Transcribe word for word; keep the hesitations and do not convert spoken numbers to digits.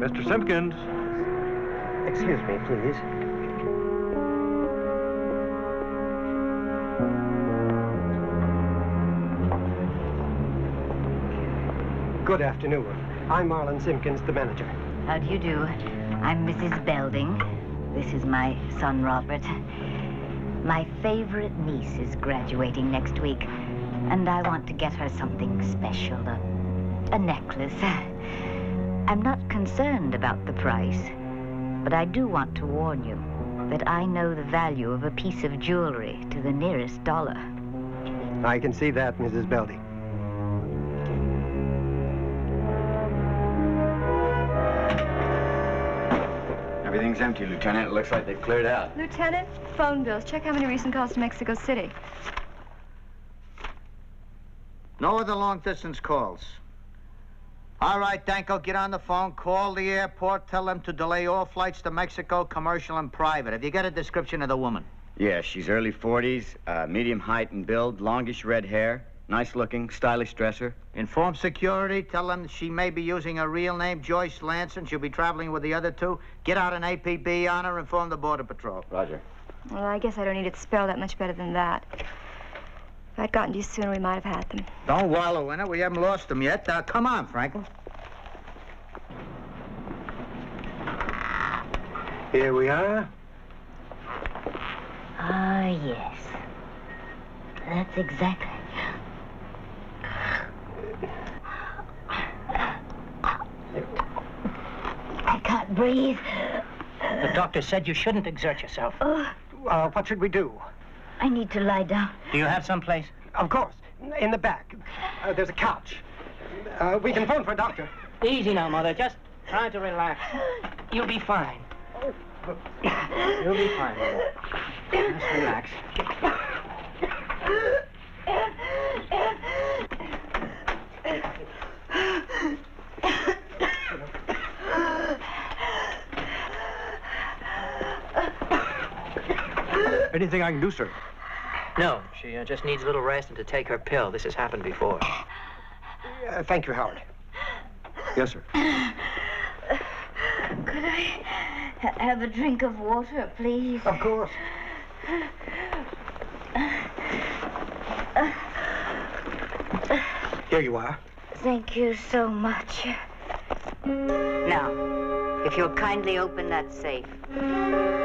Mister Simpkins. Excuse me, please. Good afternoon. I'm Marlon Simpkins, the manager. How do you do? I'm Missus Belding. This is my son, Robert. My favorite niece is graduating next week, and I want to get her something special, a, a necklace. I'm not concerned about the price, but I do want to warn you that I know the value of a piece of jewelry to the nearest dollar. I can see that, Missus Belding. Everything's empty, Lieutenant. It looks like they've cleared out. Lieutenant, phone bills. Check how many recent calls to Mexico City. No other long-distance calls. All right, Danko, get on the phone, call the airport, tell them to delay all flights to Mexico, commercial and private. Have you got a description of the woman? Yeah, she's early forties, uh, medium height and build, longish red hair, nice-looking, stylish dresser. Inform security, tell them she may be using her real name, Joyce Lanson. She'll be traveling with the other two. Get out an A P B on her, inform the Border Patrol. Roger. Well, I guess I don't need it spelled that much better than that. If I'd gotten to you sooner, we might have had them. Don't wallow in it. We haven't lost them yet. Uh, come on, Franklin. Here we are. Ah, yes. That's exactly. I can't breathe. The doctor said you shouldn't exert yourself. Oh, Uh, what should we do? I need to lie down. Do you have some place? Of course, in the back. Uh, there's a couch. Uh, we can phone for a doctor. Easy now, Mother. Just try to relax. You'll be fine. You'll be fine. Just relax. Anything I can do, sir? No, she uh, just needs a little rest and to take her pill. This has happened before. Uh, thank you, Howard. Yes, sir. Could I ha have a drink of water, please? Of course. Here you are. Thank you so much. Now, if you'll kindly open that safe.